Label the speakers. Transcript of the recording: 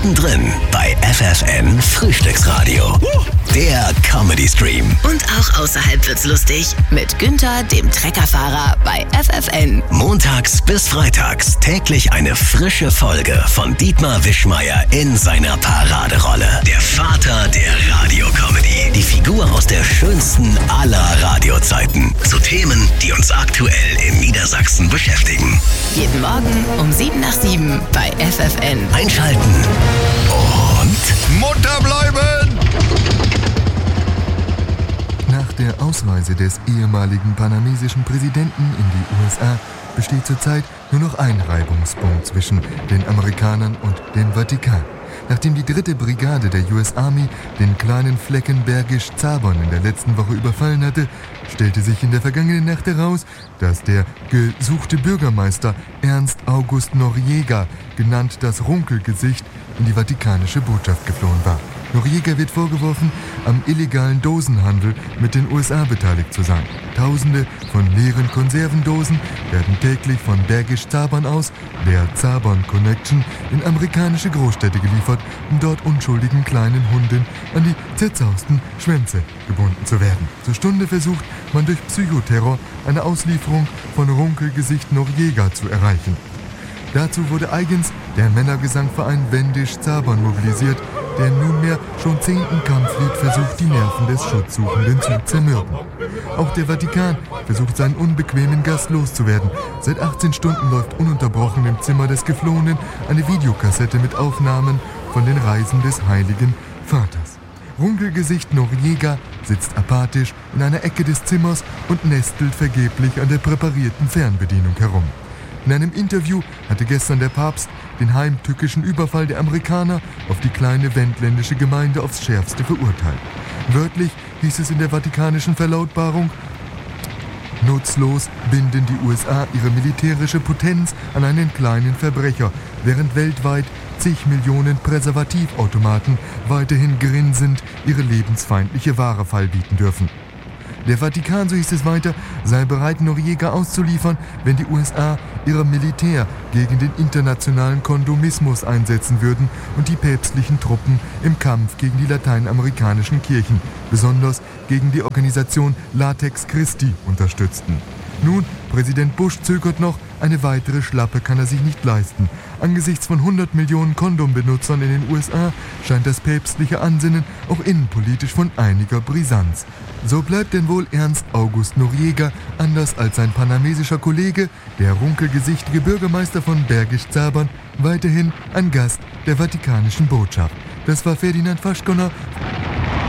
Speaker 1: mittendrin bei FFN Frühstücksradio. Der Comedy-Stream.
Speaker 2: Und auch außerhalb wird's lustig mit Günther, dem Treckerfahrer bei FFN.
Speaker 1: Montags bis freitags täglich eine frische Folge von Dietmar Wischmeier in seiner Paraderolle. Der Vater der Radiocomedy. Die Figur aus der schönsten aller Radiozeiten. Zu Themen, die uns aktuell in Niedersachsen beschäftigen.
Speaker 2: Jeden Morgen um 7:07 bei FFN.
Speaker 1: Einschalten und
Speaker 3: Munter bleiben!
Speaker 4: Nach der Ausreise des ehemaligen panamesischen Präsidenten in die USA besteht zurzeit nur noch ein Reibungspunkt zwischen den Amerikanern und dem Vatikan. Nachdem die 3. Brigade der US Army den kleinen Flecken Bergisch Zabon in der letzten Woche überfallen hatte, stellte sich in der vergangenen Nacht heraus, dass der gesuchte Bürgermeister Ernst August Noriega, genannt das Runkelgesicht, in die vatikanische Botschaft geflohen war. Noriega wird vorgeworfen, am illegalen Dosenhandel mit den USA beteiligt zu sein. Tausende von leeren Konservendosen werden täglich von Bergisch Zabon aus, der Zabon Connection, in amerikanische Großstädte geliefert, um dort unschuldigen kleinen Hunden an die zerzausten Schwänze gebunden zu werden. Zur Stunde versucht man durch Psychoterror eine Auslieferung von Runkelgesicht Noriega zu erreichen. Dazu wurde eigens der Männergesangverein Wendisch Zabon mobilisiert, der nunmehr schon 10. Kampflied versucht, die Nerven des Schutzsuchenden zu zermürben. Auch der Vatikan versucht, seinen unbequemen Gast loszuwerden. Seit 18 Stunden läuft ununterbrochen im Zimmer des Geflohenen eine Videokassette mit Aufnahmen von den Reisen des Heiligen Vaters. Runkelgesicht Noriega sitzt apathisch in einer Ecke des Zimmers und nestelt vergeblich an der präparierten Fernbedienung herum. In einem Interview hatte gestern der Papst den heimtückischen Überfall der Amerikaner auf die kleine wendländische Gemeinde aufs Schärfste verurteilt. Wörtlich hieß es in der vatikanischen Verlautbarung: Nutzlos binden die USA ihre militärische Potenz an einen kleinen Verbrecher, während weltweit zig Millionen Präservativautomaten weiterhin grinsend ihre lebensfeindliche Ware feilbieten dürfen. Der Vatikan, so hieß es weiter, sei bereit, Noriega auszuliefern, wenn die USA ihr Militär gegen den internationalen Kondomismus einsetzen würden und die päpstlichen Truppen im Kampf gegen die lateinamerikanischen Kirchen, besonders gegen die Organisation Latex Christi, unterstützten. Nun, Präsident Bush zögert noch, eine weitere Schlappe kann er sich nicht leisten. Angesichts von 100 Millionen Kondombenutzern in den USA scheint das päpstliche Ansinnen auch innenpolitisch von einiger Brisanz. So bleibt denn wohl Ernst August Noriega, anders als sein panamesischer Kollege, der runkelgesichtige Bürgermeister von Bergisch Zabon, weiterhin ein Gast der vatikanischen Botschaft. Das war Ferdinand Faschkoner